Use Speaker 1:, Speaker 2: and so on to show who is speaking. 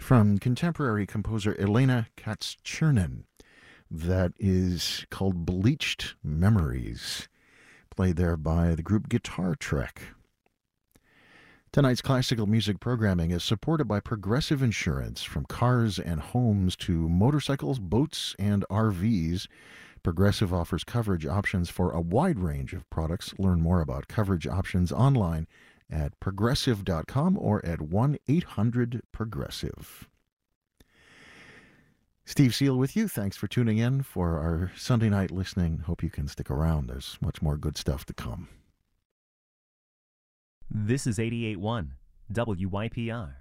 Speaker 1: from contemporary composer Elena Katz-Chernin that is called Bleached Memories, played there by the group Guitar Trek. Tonight's classical music programming is supported by Progressive Insurance. From cars and homes to motorcycles, boats, and RVs, Progressive offers coverage options for a wide range of products. Learn more about coverage options online at progressive.com or at 1-800-PROGRESSIVE. Steve Seal with you. Thanks for tuning in for our Sunday night listening. Hope you can stick around. There's much more good stuff to come.
Speaker 2: This is 88.1 WYPR.